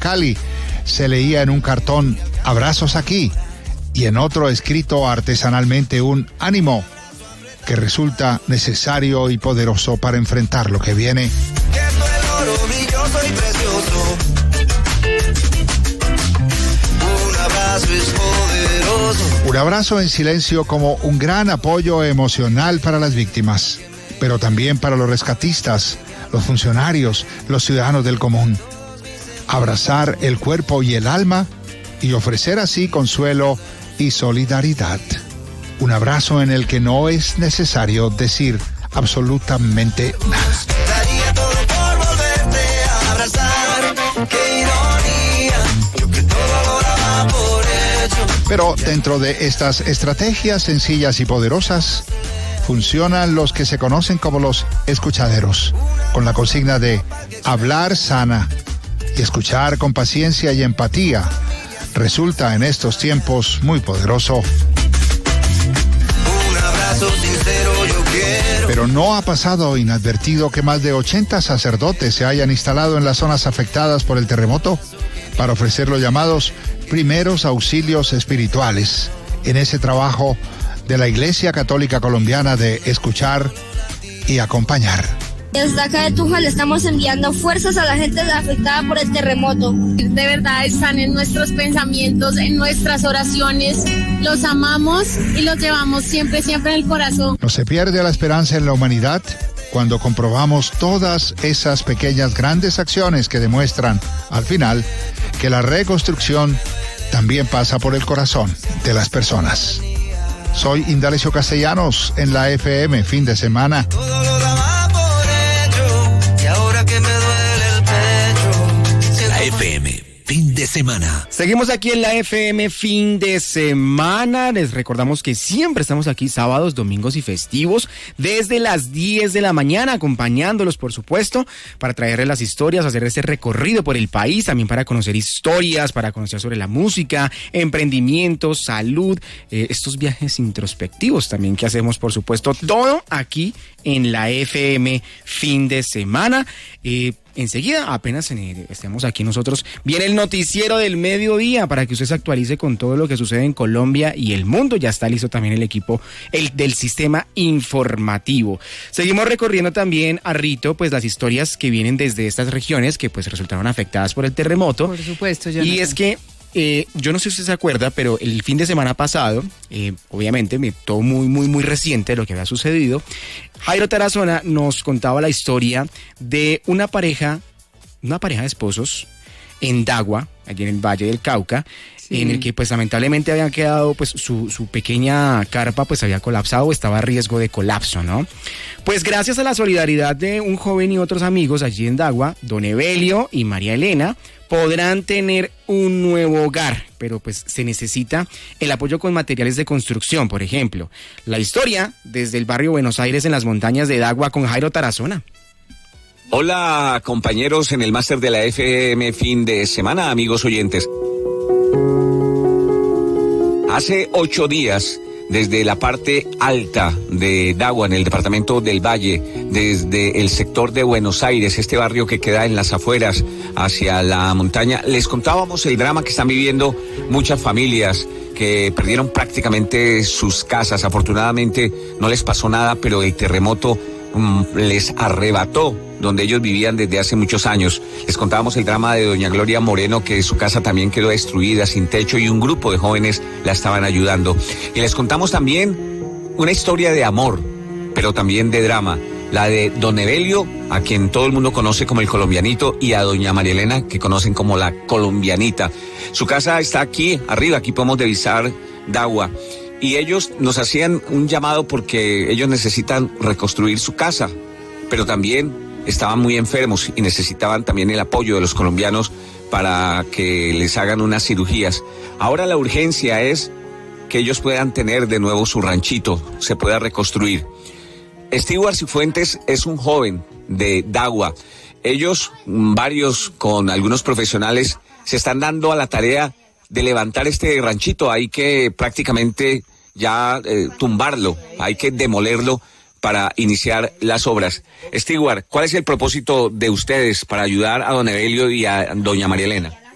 Cali se leía en un cartón "Abrazos aquí", y en otro escrito artesanalmente un "Ánimo", que resulta necesario y poderoso para enfrentar lo que viene. Un abrazo en silencio como un gran apoyo emocional para las víctimas, pero también para los rescatistas, los funcionarios, los ciudadanos del común. Abrazar el cuerpo y el alma y ofrecer así consuelo y solidaridad. Un abrazo en el que no es necesario decir absolutamente nada. Daría todo por volverte a abrazar. Qué ironía, yo que todo lo daba por hecho. Pero dentro de estas estrategias sencillas y poderosas, funcionan los que se conocen como los escuchaderos, con la consigna de hablar sana y escuchar con paciencia y empatía. Resulta en estos tiempos muy poderoso. Pero no ha pasado inadvertido que más de 80 sacerdotes se hayan instalado en las zonas afectadas por el terremoto para ofrecer los llamados primeros auxilios espirituales en ese trabajo de la Iglesia Católica Colombiana de escuchar y acompañar. Desde acá de Tunja le estamos enviando fuerzas a la gente afectada por el terremoto. De verdad están en nuestros pensamientos, en nuestras oraciones. Los amamos y los llevamos siempre, siempre en el corazón. No se pierde la esperanza en la humanidad cuando comprobamos todas esas pequeñas grandes acciones que demuestran, al final, que la reconstrucción también pasa por el corazón de las personas. Soy Indalecio Castellanos en la FM Fin de Semana. La FM Fin de Semana. Seguimos aquí en la FM Fin de Semana. Les recordamos que siempre estamos aquí sábados, domingos y festivos desde las 10 de la mañana, acompañándolos, por supuesto, para traerles las historias, hacer este recorrido por el país, también para conocer historias, para conocer sobre la música, emprendimientos, salud, estos viajes introspectivos también que hacemos, por supuesto, todo aquí en la FM Fin de Semana. Enseguida, apenas estemos aquí nosotros, viene el noticiero del mediodía para que usted se actualice con todo lo que sucede en Colombia y el mundo. Ya está listo también el equipo del sistema informativo. Seguimos recorriendo también, Rito, pues las historias que vienen desde estas regiones que pues resultaron afectadas por el terremoto. Por supuesto, Jonathan. Y es que yo no sé si usted se acuerda, pero el fin de semana pasado, obviamente, todo muy reciente lo que había sucedido, Jairo Tarazona nos contaba la historia de una pareja de esposos en Dagua, allí en el Valle del Cauca, sí, en el que pues lamentablemente habían quedado, pues su pequeña carpa pues había colapsado, estaba a riesgo de colapso, ¿no? Pues gracias a la solidaridad de un joven y otros amigos allí en Dagua, don Evelio y María Elena, podrán tener un nuevo hogar, pero pues se necesita el apoyo con materiales de construcción, por ejemplo. La historia desde el barrio Buenos Aires en las montañas de Dagua con Jairo Tarazona. Hola, compañeros en el máster de la FM Fin de Semana, amigos oyentes. Hace 8 días, desde la parte alta de Dagua, en el departamento del Valle, desde el sector de Buenos Aires, este barrio que queda en las afueras hacia la montaña, les contábamos el drama que están viviendo muchas familias que perdieron prácticamente sus casas. Afortunadamente no les pasó nada, pero el terremoto les arrebató donde ellos vivían desde hace muchos años. Les contábamos el drama de doña Gloria Moreno, que su casa también quedó destruida, sin techo, y un grupo de jóvenes la estaban ayudando. Y les contamos también una historia de amor, pero también de drama, la de don Evelio, a quien todo el mundo conoce como el colombianito, y a doña María Elena, que conocen como la colombianita. Su casa está aquí arriba, aquí podemos divisar Dagua. Y ellos nos hacían un llamado porque ellos necesitan reconstruir su casa, pero también estaban muy enfermos y necesitaban también el apoyo de los colombianos para que les hagan unas cirugías. Ahora la urgencia es que ellos puedan tener de nuevo su ranchito, se pueda reconstruir. Stewart Cifuentes es un joven de Dagua. Ellos, varios con algunos profesionales, se están dando a la tarea de levantar este ranchito. Hay que prácticamente ya tumbarlo, hay que demolerlo para iniciar las obras. Stewart, ¿cuál es el propósito de ustedes para ayudar a don Evelio y a doña María Elena?